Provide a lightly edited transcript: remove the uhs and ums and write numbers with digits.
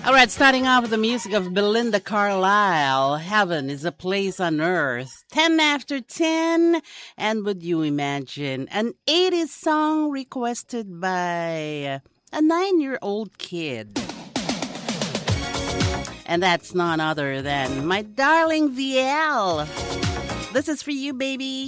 All right, starting off with the music of Belinda Carlisle. Heaven is a place on earth. 10 after 10. And would you imagine an 80s song requested by a 9-year-old kid? And that's none other than my darling VL. This is for you, baby.